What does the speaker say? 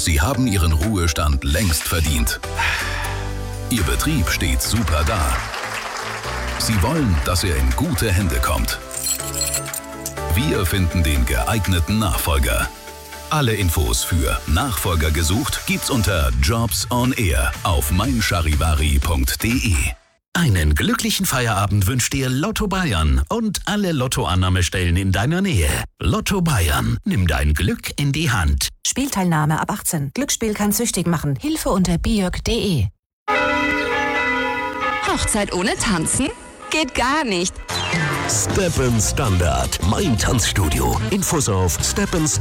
Sie haben Ihren Ruhestand längst verdient. Ihr Betrieb steht super da. Sie wollen, dass er in gute Hände kommt. Wir finden den geeigneten Nachfolger. Alle Infos für Nachfolger gesucht gibt's unter Jobs on Air auf meincharivari.de. Einen glücklichen Feierabend wünscht dir Lotto Bayern und alle Lottoannahmestellen in deiner Nähe. Lotto Bayern, nimm dein Glück in die Hand. Spielteilnahme ab 18. Glücksspiel kann süchtig machen. Hilfe unter biok.de. Hochzeit ohne Tanzen? Geht gar nicht. Step Standard, mein Tanzstudio. Infos auf steppenstandard.at.